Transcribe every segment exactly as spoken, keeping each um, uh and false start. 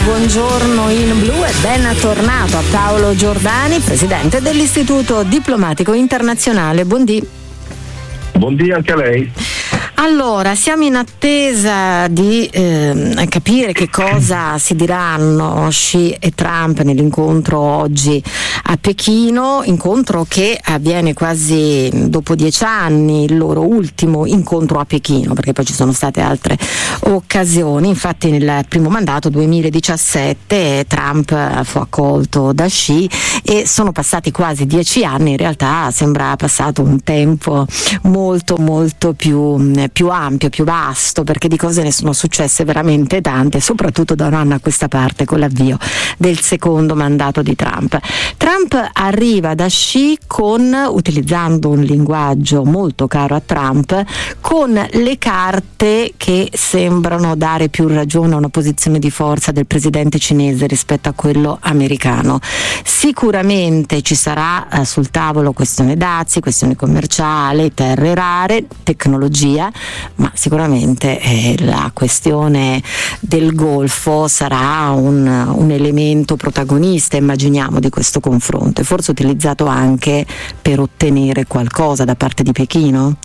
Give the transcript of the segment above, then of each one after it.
buongiorno in blu e ben tornato a Paolo Giordani, presidente dell'Istituto Diplomatico Internazionale. Buondì. Buondì anche a lei. Allora, siamo in attesa di eh, capire che cosa si diranno Xi e Trump nell'incontro oggi a Pechino, incontro che avviene quasi dopo dieci anni, il loro ultimo incontro a Pechino, perché poi ci sono state altre occasioni. Infatti nel primo mandato duemiladiciassette Trump fu accolto da Xi e sono passati quasi dieci anni, in realtà sembra passato un tempo molto molto più più ampio, più vasto, perché di cose ne sono successe veramente tante, soprattutto da un anno a questa parte con l'avvio del secondo mandato di Trump. Trump arriva da Xi con, utilizzando un linguaggio molto caro a Trump, con le carte che sembrano dare più ragione a una posizione di forza del presidente cinese rispetto a quello americano. Sicuramente ci sarà eh, sul tavolo questione dazi, questione commerciale, terre rare, tecnologia, ma sicuramente eh, la questione del Golfo sarà un, un elemento protagonista, immaginiamo, di questo confronto, e forse utilizzato anche per ottenere qualcosa da parte di Pechino?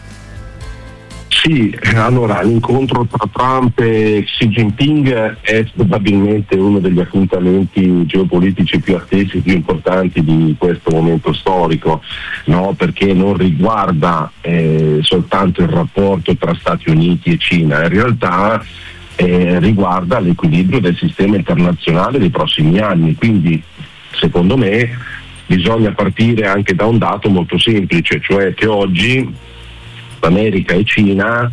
Sì, allora l'incontro tra Trump e Xi Jinping è probabilmente uno degli appuntamenti geopolitici più attesi e più importanti di questo momento storico, no? Perché non riguarda eh, soltanto il rapporto tra Stati Uniti e Cina, in realtà eh, riguarda l'equilibrio del sistema internazionale dei prossimi anni. Quindi secondo me bisogna partire anche da un dato molto semplice, cioè che oggi America e Cina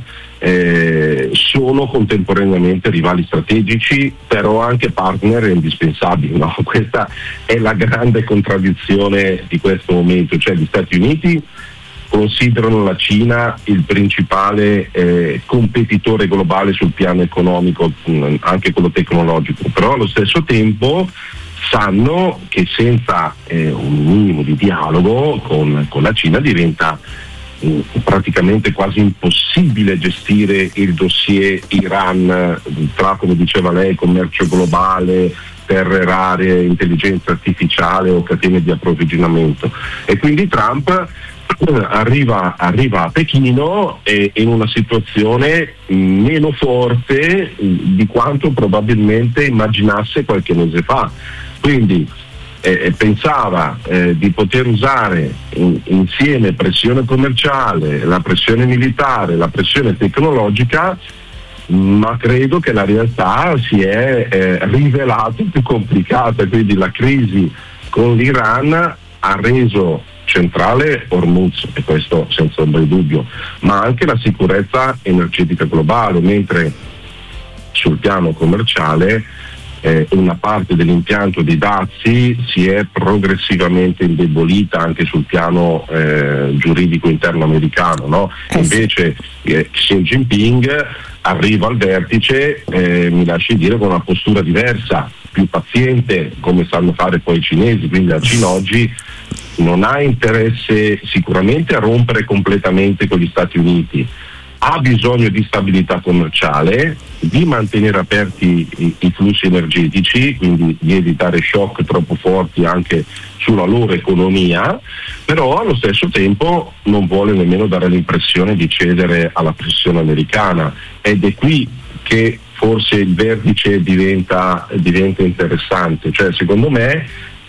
eh, sono contemporaneamente rivali strategici, però anche partner indispensabili, no? Questa è la grande contraddizione di questo momento, cioè gli Stati Uniti considerano la Cina il principale eh, competitore globale sul piano economico, mh, anche quello tecnologico, però allo stesso tempo sanno che senza eh, un minimo di dialogo con, con la Cina diventa praticamente quasi impossibile gestire il dossier Iran tra, come diceva lei, commercio globale, terre rare, intelligenza artificiale o catene di approvvigionamento. E quindi Trump arriva, arriva a Pechino e in una situazione meno forte di quanto probabilmente immaginasse qualche mese fa. Quindi Eh, pensava eh, di poter usare in, insieme pressione commerciale, la pressione militare, la pressione tecnologica, ma credo che la realtà si è eh, rivelata più complicata, quindi la crisi con l'Iran ha reso centrale Hormuz, e questo senza ombra di dubbio, ma anche la sicurezza energetica globale, mentre sul piano commerciale Eh, una parte dell'impianto di dazi si è progressivamente indebolita anche sul piano eh, giuridico interno americano, no? Invece eh, Xi Jinping arriva al vertice, eh, mi lasci dire, con una postura diversa, più paziente, come sanno fare poi i cinesi, quindi la Cina oggi non ha interesse sicuramente a rompere completamente con gli Stati Uniti, ha bisogno di stabilità commerciale, di mantenere aperti i, i flussi energetici, quindi di evitare shock troppo forti anche sulla loro economia, però allo stesso tempo non vuole nemmeno dare l'impressione di cedere alla pressione americana, ed è qui che forse il vertice diventa, diventa interessante. Cioè, secondo me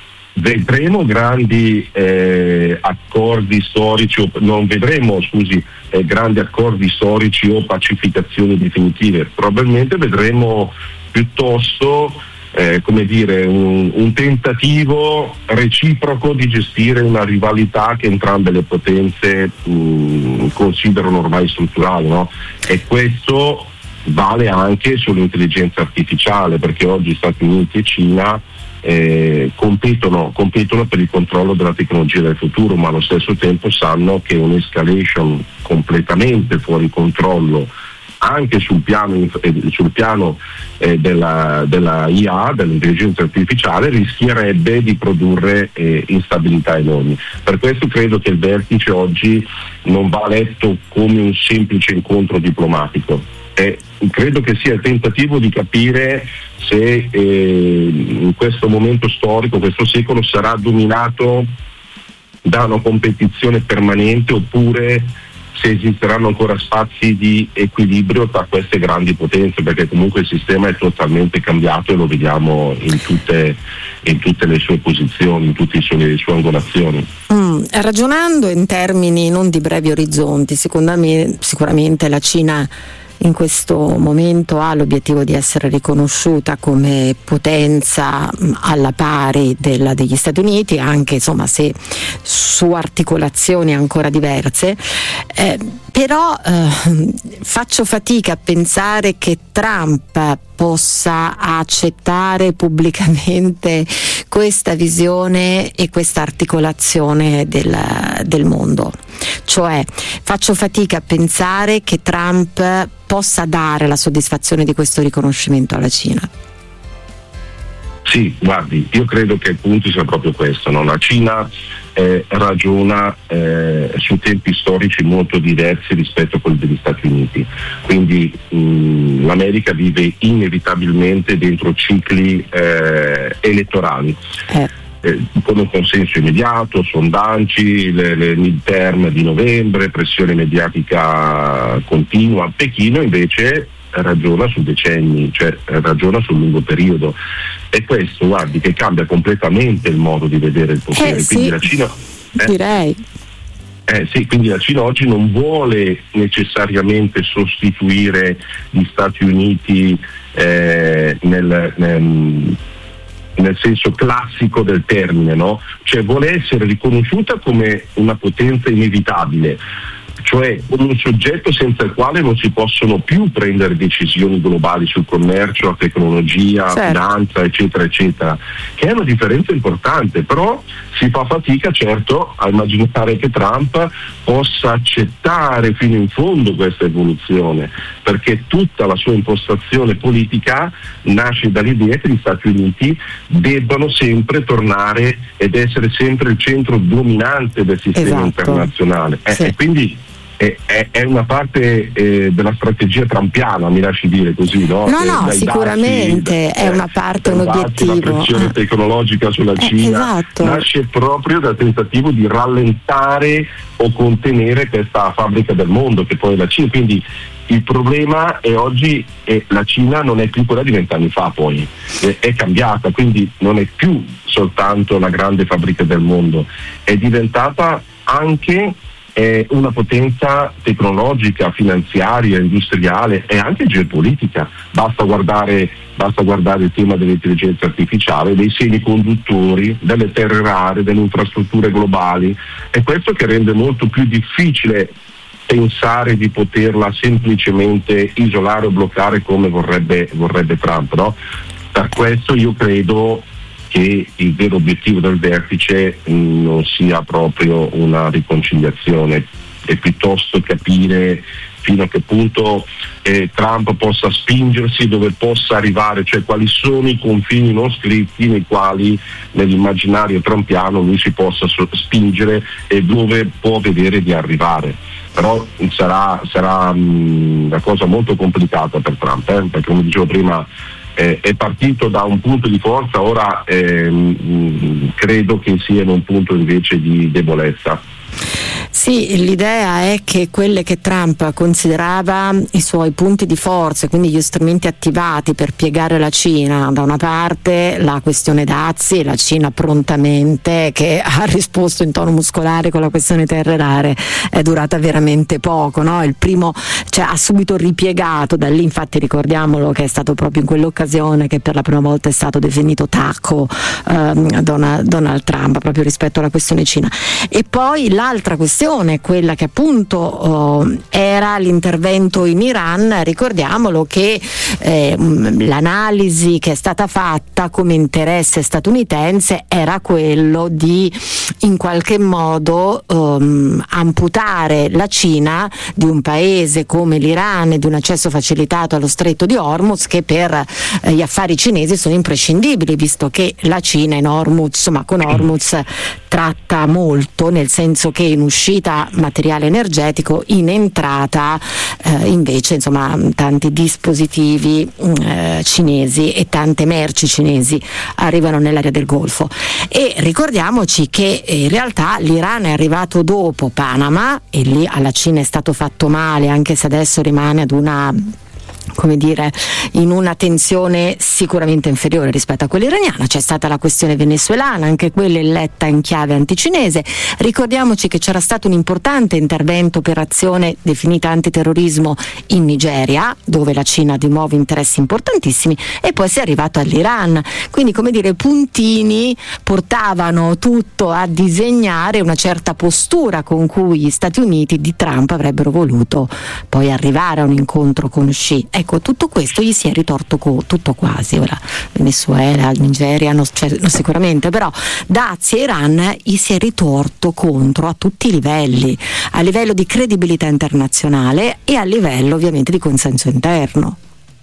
vedremo grandi eh, accordi storici, o, non vedremo, scusi, eh, grandi accordi storici o pacificazioni definitive, probabilmente vedremo piuttosto eh, come dire, un, un tentativo reciproco di gestire una rivalità che entrambe le potenze mh, considerano ormai strutturale, no? E questo vale anche sull'intelligenza artificiale, perché oggi Stati Uniti e Cina Eh, competono, competono per il controllo della tecnologia del futuro, ma allo stesso tempo sanno che un'escalation completamente fuori controllo anche sul piano, eh, sul piano eh, della, della I A, dell'intelligenza artificiale, rischierebbe di produrre eh, instabilità enormi. Per questo credo che il vertice oggi non va letto come un semplice incontro diplomatico, Eh, credo che sia il tentativo di capire se eh, in questo momento storico, questo secolo, sarà dominato da una competizione permanente oppure se esisteranno ancora spazi di equilibrio tra queste grandi potenze, perché comunque il sistema è totalmente cambiato e lo vediamo in tutte, in tutte le sue posizioni, in tutte le sue, le sue angolazioni. Mm, ragionando in termini non di brevi orizzonti, secondo me sicuramente la Cina in questo momento ha l'obiettivo di essere riconosciuta come potenza alla pari della degli Stati Uniti, anche insomma se su articolazioni ancora diverse, eh, però eh, faccio fatica a pensare che Trump possa accettare pubblicamente questa visione e questa articolazione del, del mondo. Cioè faccio fatica a pensare che Trump possa dare la soddisfazione di questo riconoscimento alla Cina. Sì, guardi, io credo che il punto sia proprio questo, no? La Cina eh, ragiona eh, su tempi storici molto diversi rispetto a quelli degli Stati Uniti, quindi mh, l'America vive inevitabilmente dentro cicli eh, elettorali. Eh. Eh, con un consenso immediato, sondaggi, le, le midterm di novembre, pressione mediatica continua. Pechino invece ragiona su decenni, cioè ragiona sul lungo periodo, e questo, guardi, che cambia completamente il modo di vedere il potere. Eh, quindi sì, la Cina eh, direi Eh sì, quindi la Cina oggi non vuole necessariamente sostituire gli Stati Uniti eh, nel, nel nel senso classico del termine, no? Cioè vuole essere riconosciuta come una potenza inevitabile, cioè un soggetto senza il quale non si possono più prendere decisioni globali sul commercio, la tecnologia, la certo. finanza, eccetera, eccetera, che è una differenza importante, però si fa fatica certo a immaginare che Trump possa accettare fino in fondo questa evoluzione, perché tutta la sua impostazione politica nasce dall'idea che gli Stati Uniti debbano sempre tornare ed essere sempre il centro dominante del sistema esatto. internazionale. Sì. Eh, e quindi è, è una parte eh, della strategia trumpiana, mi lasci dire così, no? No, eh, no, sicuramente dazi, è una parte, un obiettivo. La pressione ah. tecnologica sulla eh, Cina esatto. nasce proprio dal tentativo di rallentare o contenere questa fabbrica del mondo che poi è la Cina. Quindi il problema è oggi è la Cina non è più quella di vent'anni fa, poi è, è cambiata, quindi non è più soltanto la grande fabbrica del mondo, è diventata anche eh, una potenza tecnologica, finanziaria, industriale e anche geopolitica. Basta guardare, basta guardare il tema dell'intelligenza artificiale, dei semiconduttori, delle terre rare, delle infrastrutture globali. È questo che rende molto più difficile pensare di poterla semplicemente isolare o bloccare come vorrebbe, vorrebbe Trump, no? Per questo io credo che il vero obiettivo del vertice mh, non sia proprio una riconciliazione, e piuttosto capire fino a che punto eh, Trump possa spingersi, dove possa arrivare, cioè quali sono i confini non scritti nei quali nell'immaginario trumpiano lui si possa so- spingere e dove può vedere di arrivare. Però sarà, sarà mh, una cosa molto complicata per Trump, eh? Perché come dicevo prima eh, è partito da un punto di forza, ora eh, mh, credo che sia in un punto invece di debolezza. Sì, l'idea è che quelle che Trump considerava i suoi punti di forza, quindi gli strumenti attivati per piegare la Cina, da una parte la questione dazi, la Cina prontamente che ha risposto in tono muscolare con la questione terre rare, è durata veramente poco, no? Il primo, cioè, ha subito ripiegato da lì, infatti ricordiamolo che è stato proprio in quell'occasione che per la prima volta è stato definito tacco ehm, Donald, Donald Trump, proprio rispetto alla questione Cina. E poi l'altra questione, quella che appunto oh, era l'intervento in Iran, ricordiamolo che eh, l'analisi che è stata fatta come interesse statunitense era quello di in qualche modo um, amputare la Cina di un paese come l'Iran e di un accesso facilitato allo stretto di Hormuz, che per eh, gli affari cinesi sono imprescindibili, visto che la Cina in Hormuz, insomma con Hormuz tratta molto, nel senso che in uscita uscita materiale energetico, in entrata eh, invece insomma tanti dispositivi eh, cinesi e tante merci cinesi arrivano nell'area del Golfo. E ricordiamoci che in realtà l'Iran è arrivato dopo Panama e lì alla Cina è stato fatto male, anche se adesso rimane ad una, come dire, in una tensione sicuramente inferiore rispetto a quella iraniana. C'è stata la questione venezuelana, anche quella letta in chiave anticinese. Ricordiamoci che c'era stato un importante intervento, operazione definita antiterrorismo in Nigeria, dove la Cina ha di nuovo interessi importantissimi, e poi si è arrivato all'Iran. Quindi, come dire, puntini portavano tutto a disegnare una certa postura con cui gli Stati Uniti di Trump avrebbero voluto poi arrivare a un incontro con Xi. Ecco, tutto questo gli si è ritorto co- tutto quasi. Ora Venezuela, Nigeria no, cioè, no, sicuramente, però dazi e Iran gli si è ritorto contro a tutti i livelli, a livello di credibilità internazionale e a livello ovviamente di consenso interno.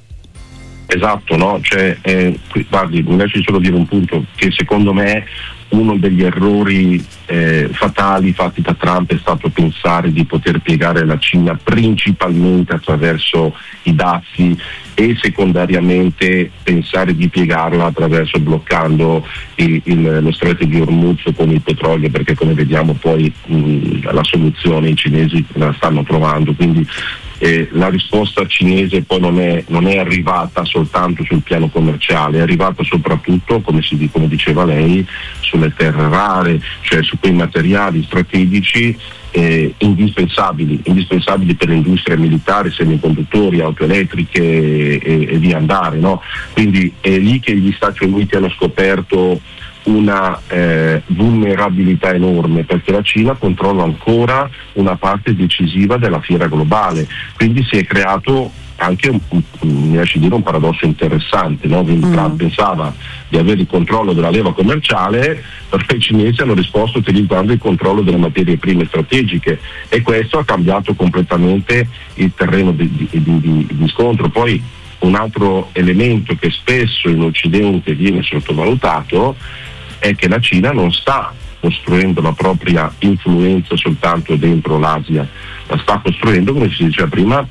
Esatto, no? Cioè, eh, guardi, mi lasci solo dire un punto, che secondo me uno degli errori eh, fatali fatti da Trump è stato pensare di poter piegare la Cina principalmente attraverso i dazi e secondariamente pensare di piegarla attraverso bloccando il, il, lo stretto di Hormuz con il petrolio, perché come vediamo poi mh, la soluzione i cinesi la stanno trovando. Quindi Eh, la risposta cinese poi non è, non è arrivata soltanto sul piano commerciale, è arrivata soprattutto, come, si, come diceva lei, sulle terre rare, cioè su quei materiali strategici eh, indispensabili, indispensabili per l'industria militare, semiconduttori, auto elettriche e, e via andare, no? Quindi è lì che gli Stati Uniti hanno scoperto una eh, vulnerabilità enorme, perché la Cina controlla ancora una parte decisiva della fiera globale, quindi si è creato anche un, un, mi lasci dire, un paradosso interessante, no? Quindi mm. Trump pensava di avere il controllo della leva commerciale, perché i cinesi hanno risposto utilizzando il controllo delle materie prime strategiche, e questo ha cambiato completamente il terreno di, di, di, di scontro. Poi un altro elemento che spesso in Occidente viene sottovalutato è che la Cina non sta costruendo la propria influenza soltanto dentro l'Asia, la sta costruendo, come si diceva prima,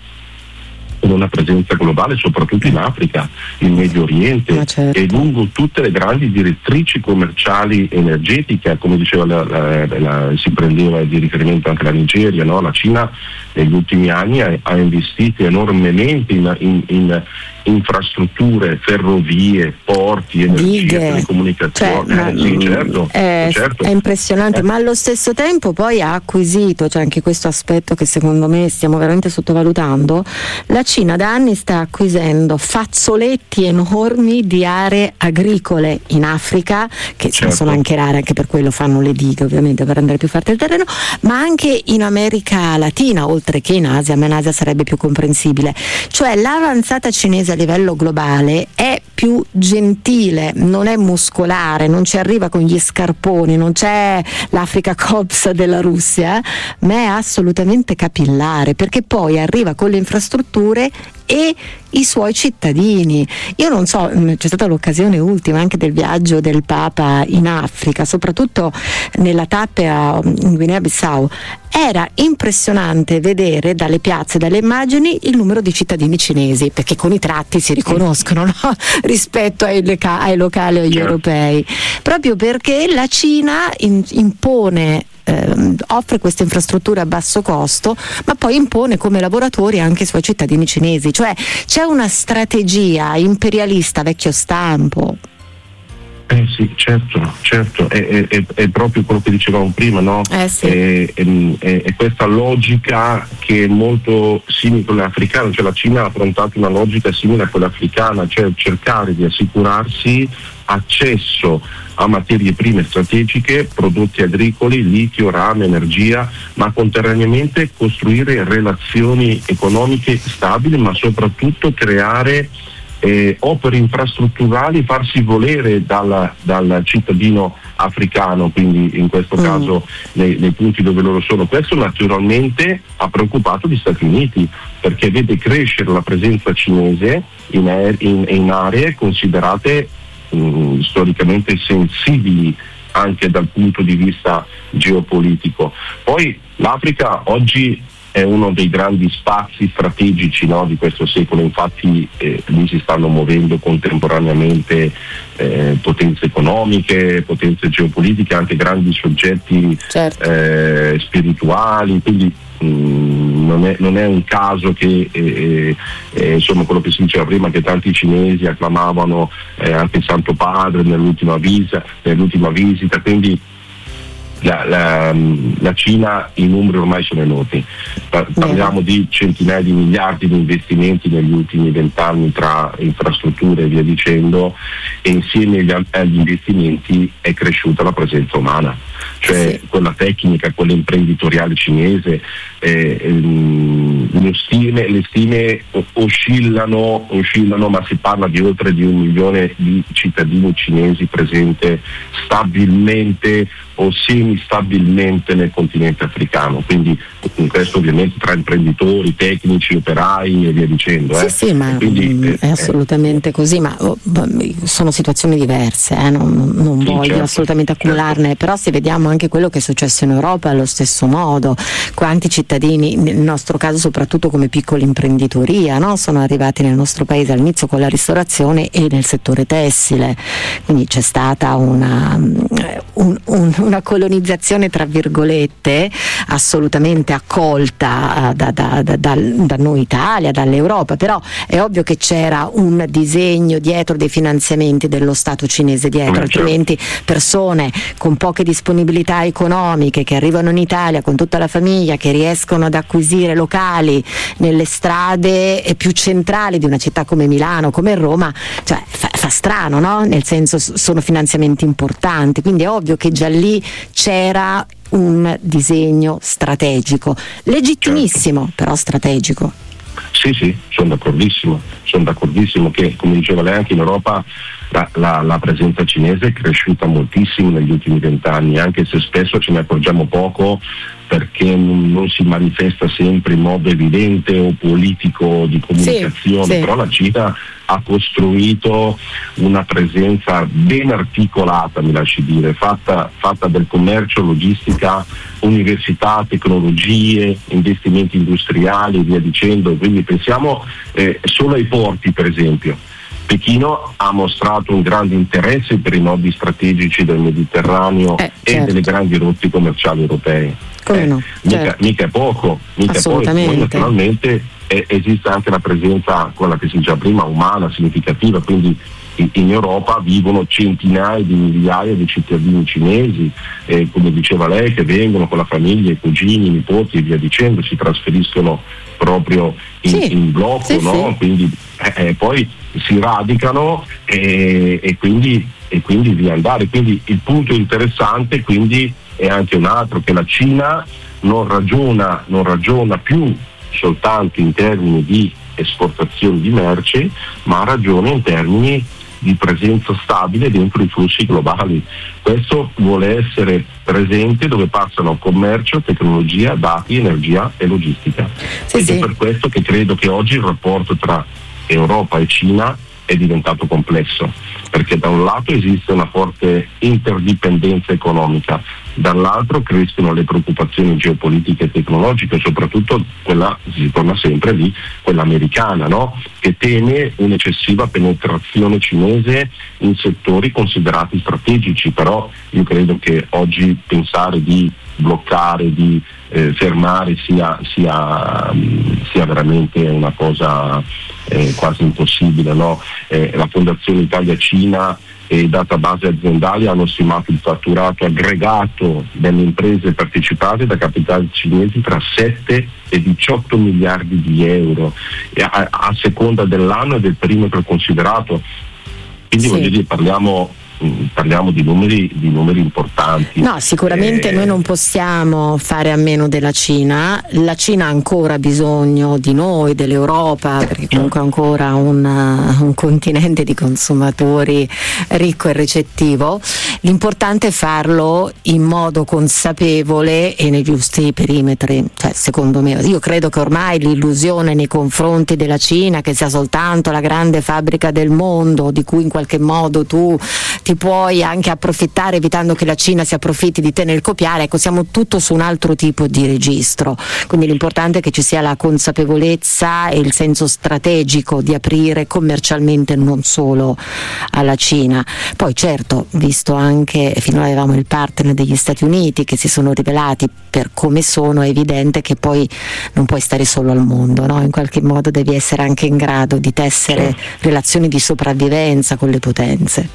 con una presenza globale, soprattutto in Africa, in Medio Oriente, certo. E lungo tutte le grandi direttrici commerciali energetiche, come diceva la, la, la, si prendeva di riferimento anche la Nigeria, no? La Cina negli ultimi anni ha, ha investito enormemente in, in, in infrastrutture, ferrovie, porti, energia, telecomunicazioni. Cioè, eh, sì, certo, è, certo. è impressionante, eh. ma allo stesso tempo poi ha acquisito, cioè anche questo aspetto che secondo me stiamo veramente sottovalutando, la Cina da anni sta acquisendo fazzoletti enormi di aree agricole in Africa, che certo. sono anche rare, anche per quello fanno le dighe ovviamente per rendere più forte il terreno, ma anche in America Latina, oltre che in Asia, ma in Asia sarebbe più comprensibile. Cioè l'avanzata cinese a livello globale è più gentile, non è muscolare, non ci arriva con gli scarponi, non c'è l'Africa Corps della Russia, ma è assolutamente capillare, perché poi arriva con le infrastrutture e i suoi cittadini. Io non so, c'è stata l'occasione ultima anche del viaggio del Papa in Africa, soprattutto nella tappa in Guinea-Bissau. Era impressionante vedere dalle piazze, dalle immagini, il numero di cittadini cinesi, perché con i tratti si riconoscono, no? Rispetto ai, leca- ai locali o agli certo. europei, proprio perché la Cina in- impone Eh, offre queste infrastrutture a basso costo, ma poi impone come lavoratori anche ai suoi cittadini cinesi. Cioè c'è una strategia imperialista vecchio stampo. Eh sì, certo, certo, è, è, è proprio quello che dicevamo prima, no? Eh sì. È, è, è questa logica che è molto simile a quella africana, cioè la Cina ha affrontato una logica simile a quella africana, cioè cercare di assicurarsi accesso a materie prime strategiche, prodotti agricoli, litio, rame, energia, ma contemporaneamente costruire relazioni economiche stabili, ma soprattutto creare eh, opere infrastrutturali, farsi volere dal, dal cittadino africano, quindi in questo mm. caso nei, nei punti dove loro sono. Questo naturalmente ha preoccupato gli Stati Uniti, perché vede crescere la presenza cinese in, in, in aree considerate storicamente sensibili anche dal punto di vista geopolitico. Poi l'Africa oggi è uno dei grandi spazi strategici, no, di questo secolo, infatti eh, lì si stanno muovendo contemporaneamente eh, potenze economiche, potenze geopolitiche, anche grandi soggetti certo. eh, spirituali, quindi mh, non, è, non è un caso che eh, eh, insomma quello che si diceva prima, che tanti cinesi acclamavano eh, anche il Santo Padre nell'ultima, visa, nell'ultima visita, quindi La, la, la Cina, i numeri ormai sono enormi, parliamo di centinaia di miliardi di investimenti negli ultimi vent'anni tra infrastrutture e via dicendo, e insieme agli, agli investimenti è cresciuta la presenza umana, cioè sì. quella tecnica, quella imprenditoriale cinese. Eh, ehm, le, stime, le stime oscillano, oscillano, ma si parla di oltre di un milione di cittadini cinesi presente stabilmente o semistabilmente nel continente africano, quindi questo ovviamente tra imprenditori, tecnici, operai e via dicendo. Sì, eh. sì, ma quindi, eh, è assolutamente eh, così, ma oh, sono situazioni diverse, eh, non, non sì, voglio certo, assolutamente accumularne, certo. Però se vediamo anche quello che è successo in Europa allo stesso modo, quanti cittadini, nel nostro caso soprattutto come piccola imprenditoria, no? Sono arrivati nel nostro paese all'inizio con la ristorazione e nel settore tessile, quindi c'è stata una, un, un, una colonizzazione tra virgolette assolutamente accolta da, da, da, da, da noi Italia, dall'Europa, però è ovvio che c'era un disegno dietro, dei finanziamenti dello Stato cinese dietro, altrimenti persone con poche disponibilità economiche che arrivano in Italia con tutta la famiglia, che riescono ad acquisire locali nelle strade più centrali di una città come Milano, come Roma, cioè fa, fa strano, no? Nel senso, sono finanziamenti importanti, quindi è ovvio che già lì c'era un disegno strategico, legittimissimo, certo. però strategico. Sì, sì, sono d'accordissimo, sono d'accordissimo che, come diceva lei, anche in Europa la, la, la presenza cinese è cresciuta moltissimo negli ultimi vent'anni, anche se spesso ce ne accorgiamo poco perché non, non si manifesta sempre in modo evidente o politico di comunicazione, sì, sì. Però la Cina ha costruito una presenza ben articolata, mi lasci dire, fatta, fatta del commercio, logistica, università, tecnologie, investimenti industriali e via dicendo. Quindi pensiamo eh, solo ai porti, per esempio. Pechino ha mostrato un grande interesse per i nodi strategici del Mediterraneo eh, e certo. delle grandi rotte commerciali europee. Come eh, no? mica, certo. mica è poco, mica Assolutamente. Poi, naturalmente eh, esiste anche la presenza, quella che si diceva prima, umana, significativa, quindi in, in Europa vivono centinaia di migliaia di cittadini cinesi, eh, come diceva lei, che vengono con la famiglia, i cugini, i nipoti e via dicendo, si trasferiscono proprio in, sì. in blocco, sì, no? Sì. Quindi eh, poi si radicano e, e quindi e quindi via andare. Quindi il punto interessante quindi è anche un altro, che la Cina non ragiona, non ragiona più soltanto in termini di esportazione di merci, ma ragiona in termini di presenza stabile dentro i flussi globali. Questo vuole essere presente dove passano commercio, tecnologia, dati, energia e logistica. Sì, Ed sì. è per questo che credo che oggi il rapporto tra Europa e Cina è diventato complesso, perché da un lato esiste una forte interdipendenza economica, dall'altro crescono le preoccupazioni geopolitiche e tecnologiche, soprattutto quella, si torna sempre lì, quella americana, no? Che teme un'eccessiva penetrazione cinese in settori considerati strategici, però io credo che oggi pensare di bloccare, di eh, fermare sia, sia, sia veramente una cosa eh, quasi impossibile, no? Eh, la Fondazione Italia-Cina e i database aziendali hanno stimato il fatturato aggregato delle imprese partecipate da capitali cinesi tra sette e diciotto miliardi di euro a, a seconda dell'anno e del perimetro considerato. Quindi sì. voglio dire, parliamo parliamo di numeri, di numeri importanti. No, sicuramente eh, noi non possiamo fare a meno della Cina. La Cina ha ancora bisogno di noi, dell'Europa, perché comunque è ancora un, un continente di consumatori ricco e ricettivo. L'importante è farlo in modo consapevole e nei giusti perimetri, cioè, secondo me. Io credo che ormai l'illusione nei confronti della Cina, che sia soltanto la grande fabbrica del mondo di cui in qualche modo tu ti puoi anche approfittare evitando che la Cina si approfitti di te nel copiare. Ecco, siamo tutto su un altro tipo di registro, quindi l'importante è che ci sia la consapevolezza e il senso strategico di aprire commercialmente non solo alla Cina. Poi certo, visto anche finora avevamo il partner degli Stati Uniti che si sono rivelati per come sono, è evidente che poi non puoi stare solo al mondo, no? In qualche modo devi essere anche in grado di tessere relazioni di sopravvivenza con le potenze.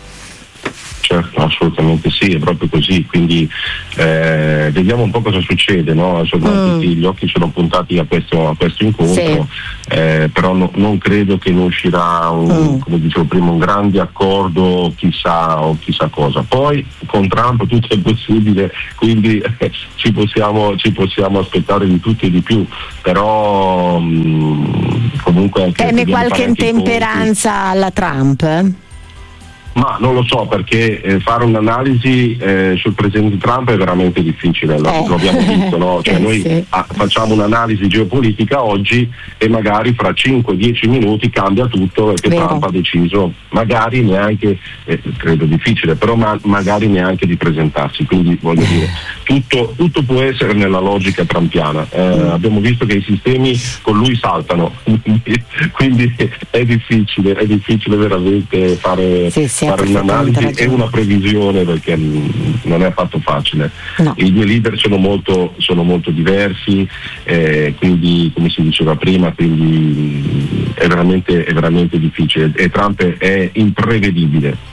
Certo, assolutamente sì, è proprio così, quindi eh, vediamo un po' cosa succede, no? Insomma, mm. tutti gli occhi sono puntati a questo, a questo incontro, sì. eh, però no, non credo che ne uscirà un, mm. come dicevo prima, un grande accordo chissà o chissà cosa. Poi con Trump tutto è possibile, quindi eh, ci, possiamo, ci possiamo aspettare di tutto e di più, però mh, comunque anche teme qualche intemperanza alla Trump? Eh? Ma non lo so, perché eh, fare un'analisi eh, sul presidente Trump è veramente difficile, lo, eh. lo abbiamo visto, no? Cioè eh, noi sì. a, facciamo un'analisi geopolitica oggi e magari fra cinque dieci minuti cambia tutto perché Vero. Trump ha deciso magari neanche, eh, credo difficile, però ma, magari neanche di presentarsi, quindi voglio dire, tutto, tutto può essere nella logica trumpiana. Eh, mm. Abbiamo visto che i sistemi con lui saltano, quindi è difficile, è difficile veramente fare... Sì, sì. fare un'analisi e una previsione, perché non è affatto facile. No. I due leader sono molto, sono molto diversi, eh, quindi come si diceva prima, quindi è veramente, è veramente difficile e Trump è imprevedibile.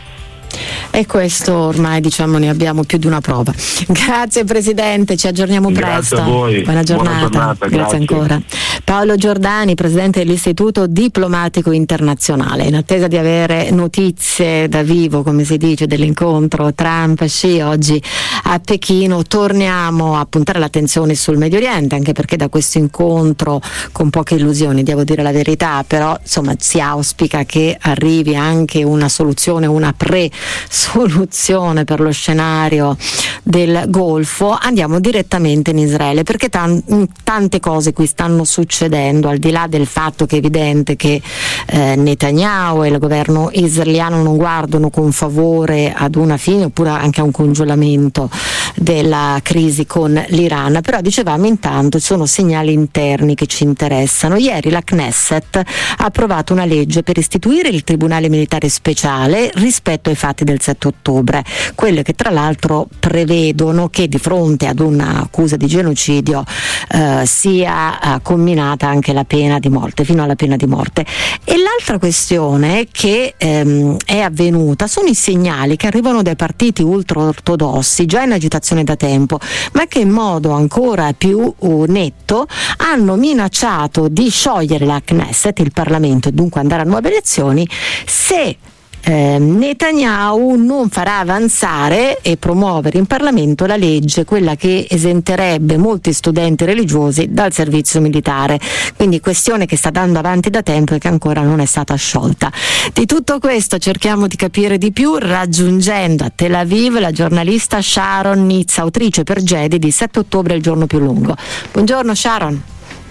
E questo ormai diciamo ne abbiamo più di una prova. Grazie Presidente, ci aggiorniamo presto. Grazie a voi. Buona giornata. Buona giornata, grazie, grazie ancora. Paolo Giordani, Presidente dell'Istituto Diplomatico Internazionale. In attesa di avere notizie da vivo, come si dice, dell'incontro Trump-Xi oggi a Pechino, torniamo a puntare l'attenzione sul Medio Oriente, anche perché da questo incontro, con poche illusioni, devo dire la verità, però insomma si auspica che arrivi anche una soluzione, una pre soluzione per lo scenario del Golfo. Andiamo direttamente in Israele, perché tan- tante cose qui stanno succedendo, al di là del fatto che è evidente che eh, Netanyahu e il governo israeliano non guardano con favore ad una fine oppure anche a un congelamento della crisi con l'Iran, però dicevamo intanto ci sono segnali interni che ci interessano. Ieri la Knesset ha approvato una legge per istituire il Tribunale Militare Speciale rispetto ai fatti del sette ottobre, quelle che tra l'altro prevedono che di fronte ad un'accusa di genocidio eh, sia eh, comminata anche la pena di morte, fino alla pena di morte. E l'altra questione che ehm, è avvenuta sono i segnali che arrivano dai partiti ultraortodossi, già in agitazione da tempo, ma che in modo ancora più uh, netto hanno minacciato di sciogliere la Knesset, il Parlamento, e dunque andare a nuove elezioni se Eh, Netanyahu non farà avanzare e promuovere in Parlamento la legge, quella che esenterebbe molti studenti religiosi dal servizio militare. Quindi questione che sta dando avanti da tempo e che ancora non è stata sciolta. Di tutto questo cerchiamo di capire di più raggiungendo a Tel Aviv la giornalista Sharon Nitz, autrice per Gedi di sette ottobre il giorno più lungo. Buongiorno Sharon.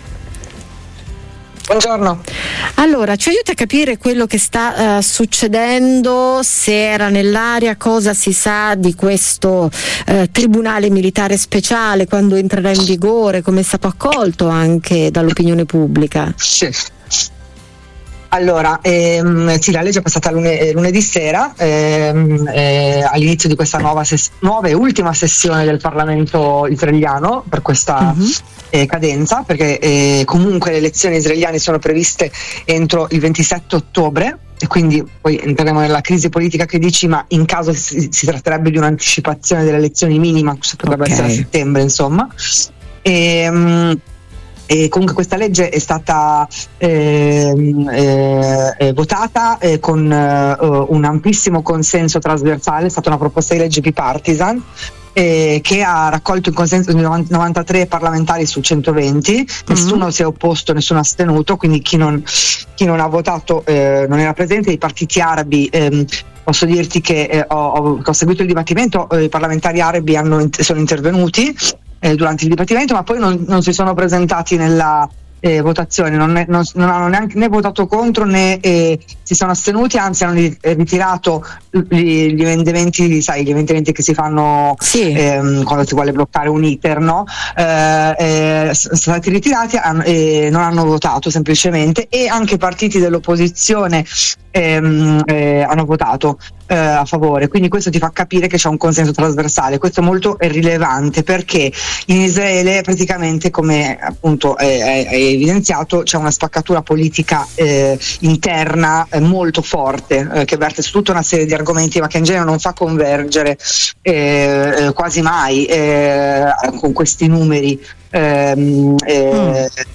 Buongiorno. Allora, ci aiuta a capire quello che sta uh, succedendo, se era nell'aria, cosa si sa di questo uh, Tribunale Militare Speciale, quando entrerà in vigore, come è stato accolto anche dall'opinione pubblica? Sì. Allora, ehm, sì, la legge è passata lune- lunedì sera, ehm, eh, all'inizio di questa nuova, ses- nuova e ultima sessione del Parlamento israeliano per questa uh-huh. eh, cadenza, perché eh, comunque le elezioni israeliane sono previste entro il ventisette ottobre e quindi poi entreremo nella crisi politica che dici, ma in caso si, si tratterebbe di un'anticipazione delle elezioni minima, potrebbe okay. essere a settembre, insomma. E, um, E comunque questa legge è stata eh, eh, votata eh, con eh, un amplissimo consenso trasversale, è stata una proposta di legge bipartisan eh, che ha raccolto il consenso di novantatré parlamentari su centoventi, mm-hmm. nessuno si è opposto, nessuno ha astenuto, quindi chi non, chi non ha votato eh, non era presente. I partiti arabi, ehm, posso dirti che eh, ho, ho, ho seguito il dibattimento, eh, i parlamentari arabi hanno, sono intervenuti Eh, durante il dibattimento, ma poi non, non si sono presentati nella, eh, votazioni, non, è, non, non hanno neanche né votato contro né eh, si sono astenuti, anzi hanno ritirato gli, gli emendamenti, sai, gli emendamenti che si fanno sì. ehm, quando si vuole bloccare un iter, no? Eh, eh, sono stati ritirati e eh, non hanno votato semplicemente, e anche i partiti dell'opposizione ehm, eh, hanno votato eh, a favore, quindi questo ti fa capire che c'è un consenso trasversale. Questo è molto rilevante perché in Israele praticamente, come appunto è, è, è evidenziato, c'è una spaccatura politica eh, interna eh, molto forte eh, che verte su tutta una serie di argomenti, ma che in genere non fa convergere eh, eh, quasi mai eh, con questi numeri ehm, eh, mm.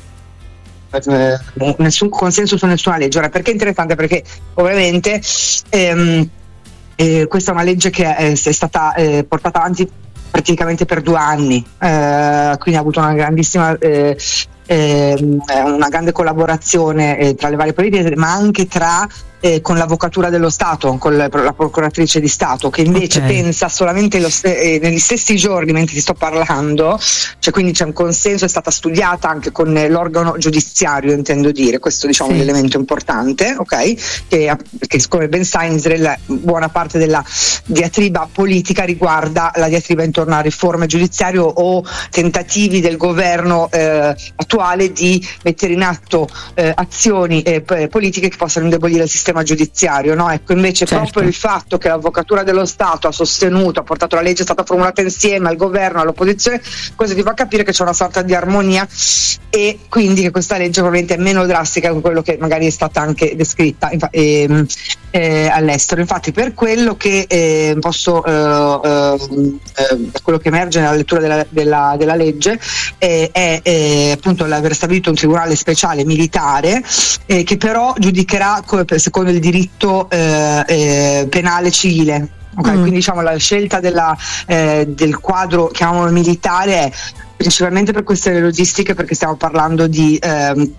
Eh, nessun consenso su nessuna legge. Ora, perché è interessante? Perché ovviamente ehm, eh, questa è una legge che è, è stata eh, portata avanti praticamente per due anni, eh, quindi ha avuto una grandissima eh, eh, una grande collaborazione eh, tra le varie politiche, ma anche tra Eh, con l'avvocatura dello Stato, con la, la procuratrice di Stato, che invece okay. pensa solamente lo, eh, negli stessi giorni mentre ti sto parlando, cioè quindi c'è un consenso, è stata studiata anche con l'organo giudiziario, intendo dire, questo diciamo sì. è un elemento importante, ok? Che, che come ben sai in Israele buona parte della diatriba politica riguarda la diatriba intorno alla riforma giudiziaria o tentativi del governo eh, attuale di mettere in atto eh, azioni eh, politiche che possano indebolire il sistema giudiziario, no? Ecco, invece certo. proprio il fatto che l'avvocatura dello Stato ha sostenuto, ha portato la legge, è stata formulata insieme al governo, all'opposizione, questo ti fa capire che c'è una sorta di armonia e quindi che questa legge probabilmente è meno drastica di quello che magari è stata anche descritta eh, eh, all'estero. Infatti per quello che eh, posso eh, eh, quello che emerge nella lettura della, della, della legge eh, è eh, appunto l'aver stabilito un tribunale speciale militare eh, che però giudicherà come secondo il diritto eh, eh, penale civile. Okay? Mm. Quindi diciamo la scelta della, eh, del quadro, chiamiamolo militare, è principalmente per queste logistiche, perché stiamo parlando di ehm,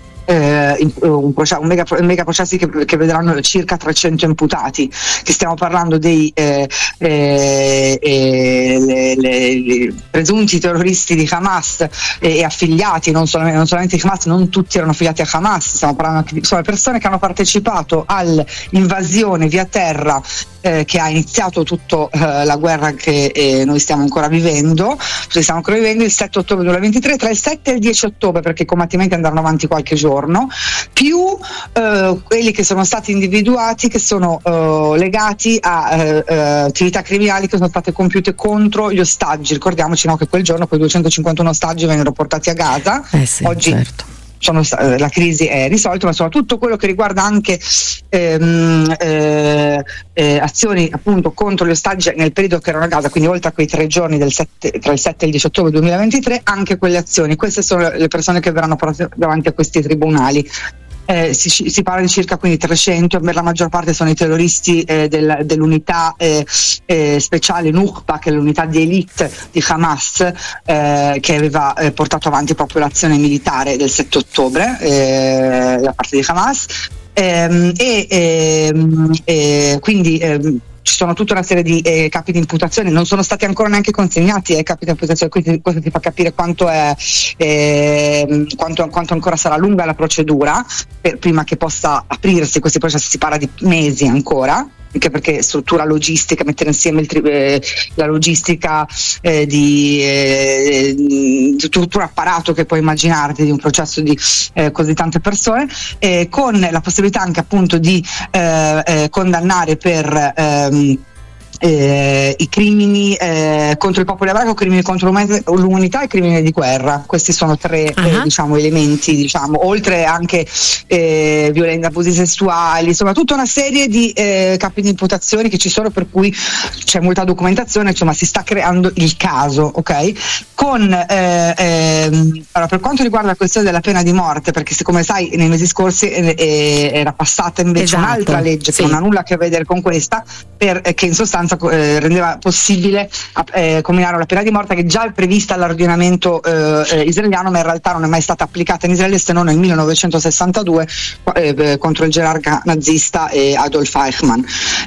eh, un, processo, un mega, mega processi che, che vedranno circa trecento imputati, che stiamo parlando dei eh, eh, eh, le, le, le presunti terroristi di Hamas e, e affiliati, non solamente, non solamente di Hamas, non tutti erano affiliati a Hamas, stiamo parlando anche di insomma, persone che hanno partecipato all'invasione via terra eh, che ha iniziato tutta eh, la guerra che eh, noi stiamo ancora vivendo, cioè stiamo ancora vivendo il sette ottobre duemilaventitré, tra il sette e il dieci ottobre, perché i combattimenti andarono avanti qualche giorno, più eh, quelli che sono stati individuati che sono eh, legati a eh, eh, attività criminali che sono state compiute contro gli ostaggi. Ricordiamoci no, che quel giorno quei duecentocinquantuno ostaggi vennero portati a Gaza. Eh sì, oggi certo. Sono, la crisi è risolta, ma soprattutto quello che riguarda anche ehm, eh, eh, azioni appunto contro gli ostaggi nel periodo che erano a Gaza, quindi oltre a quei tre giorni del sette, tra il sette e il dieci ottobre duemilaventitré, anche quelle azioni. Queste sono le persone che verranno portate davanti a questi tribunali. Eh, si, si parla di circa quindi trecento, per la maggior parte sono i terroristi eh, del, dell'unità eh, eh, speciale Nukhba, che è l'unità di elite di Hamas, eh, che aveva eh, portato avanti proprio l'azione militare del sette ottobre eh, da parte di Hamas eh, e eh, eh, quindi eh, ci sono tutta una serie di eh, capi di imputazione, non sono stati ancora neanche consegnati ai capi di imputazione, quindi questo ti fa capire quanto, è, eh, quanto, quanto ancora sarà lunga la procedura per, prima che possa aprirsi questi processi. Si parla di mesi ancora, anche perché struttura logistica, mettere insieme il tri- eh, la logistica eh, di, eh, di tutto un apparato che puoi immaginarti di un processo di eh, così tante persone, eh, con la possibilità anche appunto di eh, eh, condannare per ehm, Eh, i crimini eh, contro il popolo ebraico, crimini contro l'umanità e crimini di guerra. Questi sono tre uh-huh. eh, diciamo elementi, diciamo, oltre anche eh, violenza, abusi sessuali, insomma tutta una serie di eh, capi di imputazioni che ci sono, per cui c'è molta documentazione, insomma si sta creando il caso, ok? Con eh, ehm, allora, per quanto riguarda la questione della pena di morte, perché se, come sai nei mesi scorsi eh, eh, era passata invece esatto. un'altra legge sì. che non ha nulla a che vedere con questa, per, eh, che in sostanza Eh, rendeva possibile eh, comminare la pena di morte, che già è prevista all'ordinamento eh, israeliano, ma in realtà non è mai stata applicata in Israele se non nel millenovecentosessantadue eh, contro il gerarca nazista eh, Adolf Eichmann.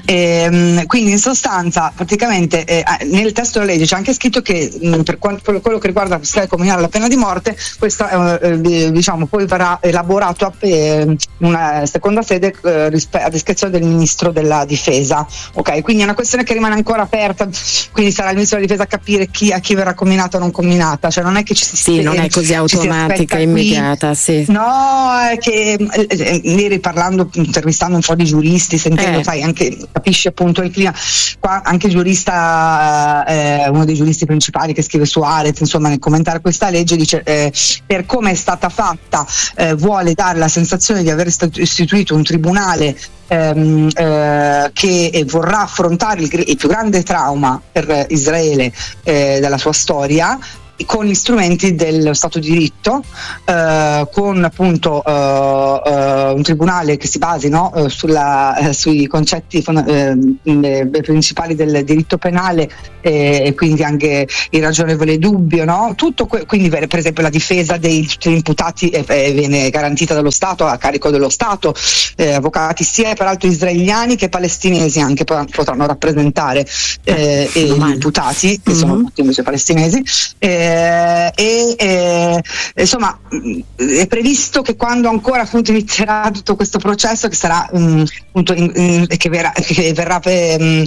E, quindi in sostanza praticamente eh, nel testo della legge c'è anche scritto che mh, per quanto, per quello che riguarda la possibilità di comminare la pena di morte, questa eh, diciamo poi verrà elaborato a, eh, in una seconda sede eh, rispe- a discrezione del ministro della difesa, ok? Quindi è una questione che rimane ancora aperta, quindi sarà il ministro della difesa a capire chi, a chi verrà comminata o non comminata, cioè non è che ci si sì, non è così automatica e immediata, sì. No, è che eh, ieri parlando, intervistando un po' di giuristi, sentendo, eh. sai, anche capisci appunto il clima, qua anche il giurista, eh, uno dei giuristi principali che scrive su Aret, insomma, nel commentare questa legge dice eh, per come è stata fatta eh, vuole dare la sensazione di aver istituito un tribunale ehm, eh, che vorrà affrontare il, il più grande trauma per Israele eh, della sua storia, con gli strumenti dello Stato di diritto, eh, con appunto eh, eh, un tribunale che si basi, no, eh, sulla, eh, sui concetti eh, eh, principali del diritto penale eh, e quindi anche il ragionevole dubbio, no? Tutto que- quindi per esempio la difesa dei tutti gli imputati eh, eh, viene garantita dallo Stato, a carico dello Stato, eh, avvocati sia peraltro israeliani che palestinesi anche potranno rappresentare eh, eh, gli imputati che mm-hmm. sono tutti invece palestinesi. Eh, Eh, e eh, insomma è previsto che quando ancora appunto inizierà tutto questo processo che sarà um, appunto in, in, che verrà, che verrà um,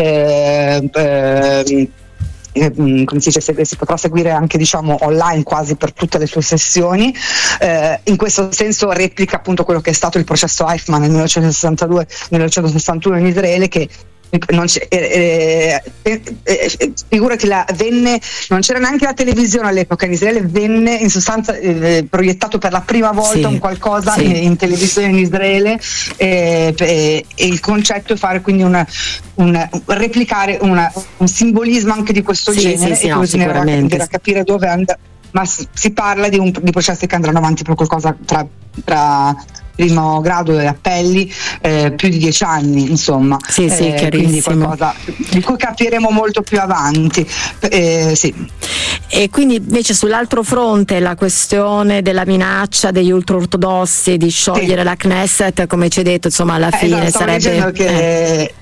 eh, eh, Eh, come si dice, se, si potrà seguire anche diciamo online quasi per tutte le sue sessioni, eh, in questo senso replica appunto quello che è stato il processo Eichmann nel millenovecentosessantadue millenovecentosessantuno in Israele, che non c'è, eh, eh, eh, figurati, la, venne, non c'era neanche la televisione all'epoca in Israele, venne in sostanza eh, proiettato per la prima volta sì, un qualcosa sì. in, in televisione in Israele eh, eh, e il concetto è fare quindi una, un, replicare una, un simbolismo anche di questo sì, genere sì, sì, e no, bisognerà capire dove andrà, ma si, si parla di, un, di processi che andranno avanti per qualcosa tra, tra primo grado e appelli eh, più di dieci anni, insomma, sì, sì, eh, quindi qualcosa di cui capiremo molto più avanti. Eh, sì. E quindi invece sull'altro fronte la questione della minaccia degli ultraortodossi di sciogliere sì. la Knesset, come ci hai detto, insomma alla fine eh, sarebbe che eh.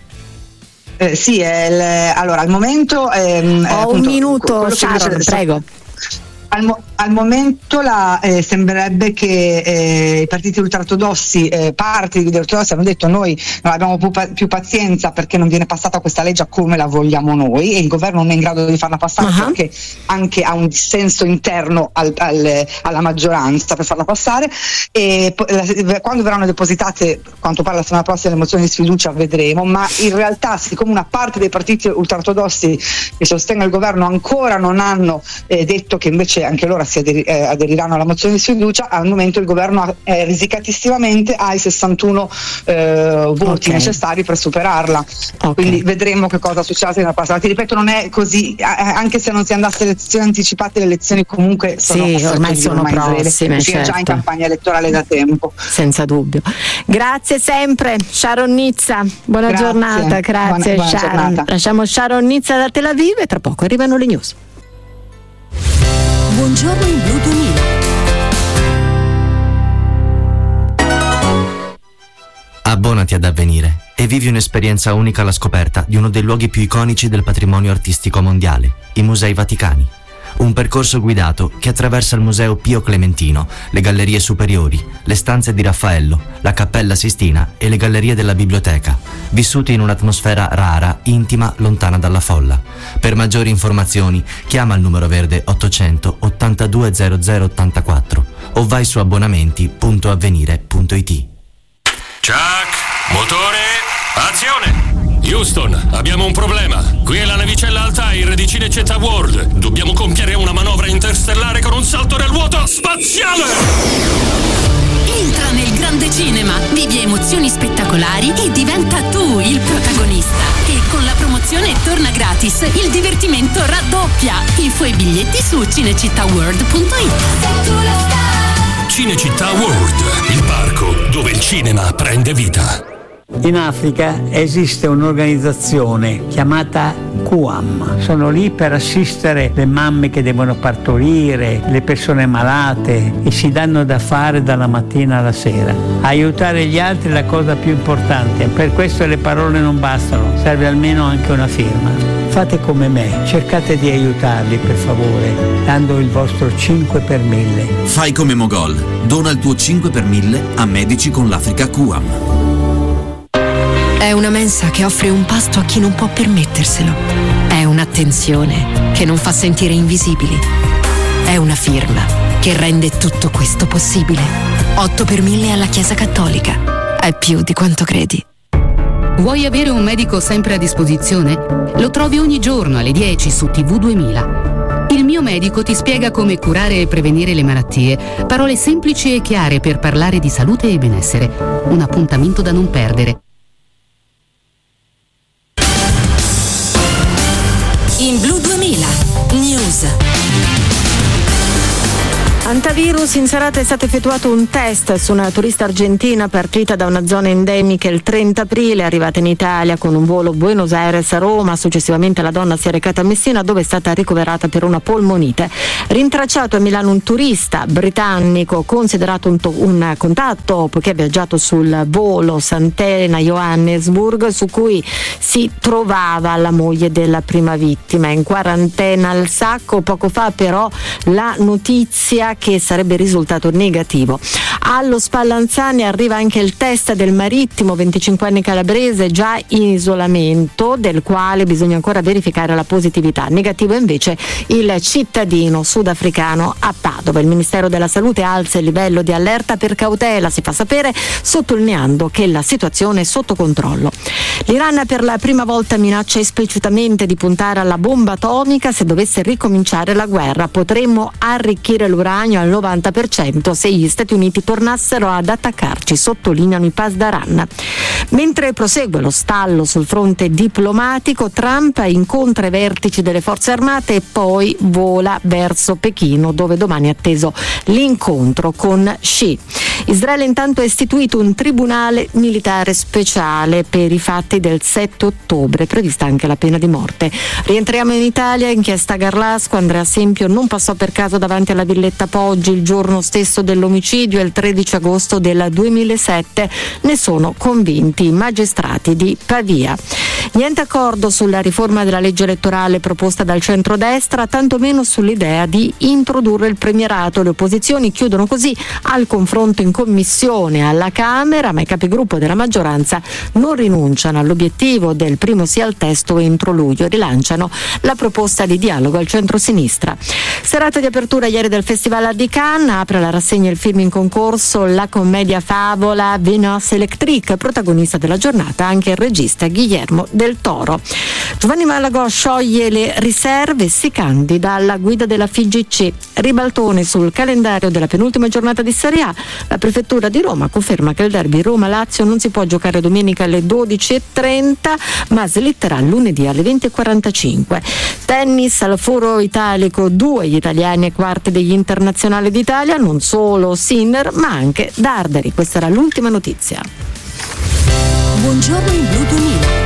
Eh, sì, è il, allora al momento ehm, ho appunto, un minuto Sharon, prego. Al, mo- al momento la, eh, sembrerebbe che eh, i partiti ultraortodossi, eh, parti degli ortodossi hanno detto noi non abbiamo più, pa- più pazienza perché non viene passata questa legge come la vogliamo noi, e il governo non è in grado di farla passare uh-huh. perché anche ha un dissenso interno al, al, alla maggioranza per farla passare, e po- la, quando verranno depositate, quanto pare la settimana prossima, le mozioni di sfiducia vedremo, ma in realtà siccome una parte dei partiti ultraortodossi che sostengono il governo ancora non hanno eh, detto che invece anche loro si aderi- eh, aderiranno alla mozione di sfiducia, al momento il governo è risicatissimamente ai sessantuno eh, voti okay. necessari per superarla, okay. quindi vedremo che cosa succederà nella passata. Ti ripeto, non è così, eh, anche se non si andasse alle elezioni anticipate, le elezioni comunque sono sì, ormai sono prossime, si certo. è già in campagna elettorale da tempo, senza dubbio. Grazie sempre Sharon Nizza, buona grazie. giornata, grazie buona, buona Sharon. Giornata. Lasciamo Sharon Nizza da Tel Aviv e tra poco arrivano le news. Buongiorno in Blu duemila. Abbonati ad Avvenire e vivi un'esperienza unica alla scoperta di uno dei luoghi più iconici del patrimonio artistico mondiale, i Musei Vaticani. Un percorso guidato che attraversa il Museo Pio Clementino, le gallerie superiori, le stanze di Raffaello, la Cappella Sistina e le gallerie della biblioteca, vissuti in un'atmosfera rara, intima, lontana dalla folla. Per maggiori informazioni chiama il numero verde ottocento ottantadue zero zero ottantaquattro o vai su abbonamenti punto avvenire punto it. Chuck, motore, azione! Houston, abbiamo un problema. Qui è la navicella Altair di Cinecittà World. Dobbiamo compiere una manovra interstellare con un salto nel vuoto spaziale! Entra nel grande cinema, vivi emozioni spettacolari e diventa tu il protagonista. E con la promozione torna gratis, il divertimento raddoppia. Info e biglietti su cinecittà world punto it. Cinecittà World, il parco dove il cinema prende vita. In Africa esiste un'organizzazione chiamata Q A M. Sono lì per assistere le mamme che devono partorire, le persone malate, e si danno da fare dalla mattina alla sera. Aiutare gli altri è la cosa più importante, per questo le parole non bastano, serve almeno anche una firma. Fate come me, cercate di aiutarli per favore, dando il vostro cinque per mille. Fai come Mogol, dona il tuo cinque per mille a Medici con l'Africa Q A M. È una mensa che offre un pasto a chi non può permetterselo. È un'attenzione che non fa sentire invisibili. È una firma che rende tutto questo possibile. otto per mille alla Chiesa Cattolica. È più di quanto credi. Vuoi avere un medico sempre a disposizione? Lo trovi ogni giorno alle dieci su T V duemila. Il mio medico ti spiega come curare e prevenire le malattie. Parole semplici e chiare per parlare di salute e benessere. Un appuntamento da non perdere. In Blu duemila News. Antivirus, in serata è stato effettuato un test su una turista argentina partita da una zona endemica il trenta aprile, arrivata in Italia con un volo Buenos Aires-Roma. Successivamente la donna si è recata a Messina, dove è stata ricoverata per una polmonite. Rintracciato a Milano un turista britannico considerato un, to- un contatto, poiché ha viaggiato sul volo Sant'Elena-Johannesburg, su cui si trovava la moglie della prima vittima, in quarantena al sacco. Poco fa però la notizia che sarebbe risultato negativo. Allo Spallanzani arriva anche il test del marittimo, venticinque anni calabrese, già in isolamento, del quale bisogna ancora verificare la positività. Negativo invece il cittadino sudafricano a Padova. Il Ministero della Salute alza il livello di allerta per cautela, si fa sapere, sottolineando che la situazione è sotto controllo. L'Iran per la prima volta minaccia esplicitamente di puntare alla bomba atomica se dovesse ricominciare la guerra. Potremmo arricchire l'uranio al novanta per cento se gli Stati Uniti tornassero ad attaccarci, sottolineano i Pasdaran. Mentre prosegue lo stallo sul fronte diplomatico, Trump incontra i vertici delle forze armate e poi vola verso Pechino, dove domani è atteso l'incontro con Xi. Israele intanto ha istituito un tribunale militare speciale per i fatti del sette ottobre, prevista anche la pena di morte. Rientriamo in Italia, inchiesta Garlasco. Andrea Sempio non passò per caso davanti alla Villetta Poggi il giorno stesso dell'omicidio, il tredici agosto del duemilasette. Ne sono convinti i magistrati di Pavia. Niente accordo sulla riforma della legge elettorale proposta dal centrodestra, tantomeno sull'idea di introdurre il premierato. Le opposizioni chiudono così al confronto in commissione alla Camera, ma i capigruppo della maggioranza non rinunciano all'obiettivo del primo sì al testo entro luglio e rilanciano la proposta di dialogo al centro-sinistra. Serata di apertura ieri del Festival di Cannes, apre la rassegna il film in concorso, la commedia favola Venus Electric, protagonista della giornata anche il regista Guillermo del Toro. Giovanni Malagò scioglie le riserve e si candida alla guida della F I G C. Ribaltone sul calendario della penultima giornata di Serie A. La prefettura di Roma conferma che il derby Roma-Lazio non si può giocare domenica alle dodici e trenta, ma slitterà lunedì alle venti e quarantacinque. Tennis al Foro Italico, due gli italiani ai quarti degli internazionali d'Italia, non solo Sinner ma anche Darderi. Questa era l'ultima notizia. Buongiorno in Blu duemila.